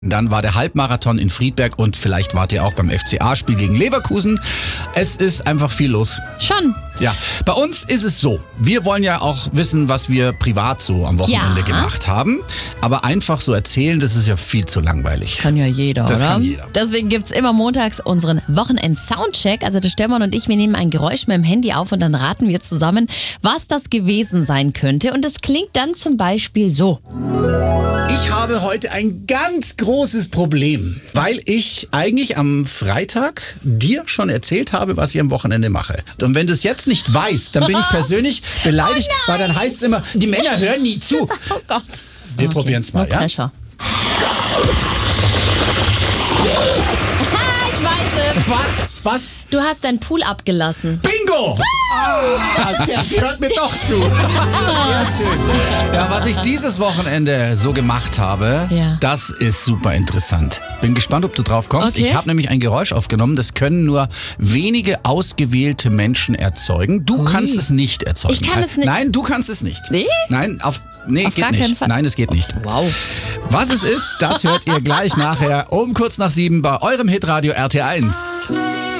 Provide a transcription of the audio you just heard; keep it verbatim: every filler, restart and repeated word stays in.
Dann war der Halbmarathon in Friedberg und vielleicht wart ihr auch beim F C A-Spiel gegen Leverkusen. Es ist einfach viel los. Schon. Ja, bei uns ist es so. Wir wollen ja auch wissen, was wir privat so am Wochenende Ja. gemacht haben. Aber einfach so erzählen, das ist ja viel zu langweilig. Kann ja jeder, Das oder? kann jeder. Deswegen gibt's immer montags unseren Wochenend-Soundcheck. Also der Stefan und ich, wir nehmen ein Geräusch mit dem Handy auf und dann raten wir zusammen, was das gewesen sein könnte. Und das klingt dann zum Beispiel so. Ich habe heute ein ganz großes Problem, weil ich eigentlich am Freitag dir schon erzählt habe, was ich am Wochenende mache. Und wenn du es jetzt nicht weißt, dann bin ich persönlich beleidigt, weil dann heißt es immer, die Männer hören nie zu. Oh Gott. Wir probieren es mal, no ja? pressure. Ah, ich weiß es. Was? Was? Du hast deinen Pool abgelassen. Bingo! Ah, sie, sie hört mir doch zu. Sehr schön. Ja, was ich dieses Wochenende so gemacht habe, Ja. das ist super interessant. Bin gespannt, ob du drauf kommst. Okay. Ich habe nämlich ein Geräusch aufgenommen, das können nur wenige ausgewählte Menschen erzeugen. Du kannst es nicht erzeugen. Ich kann es nicht. Nein, du kannst es nicht. Nee? Nein, auf, nee, Auf geht gar nicht. keinen Fall. Nein, es geht nicht. Wow. Was es ist, das hört ihr gleich nachher um kurz nach sieben bei eurem Hitradio R T eins.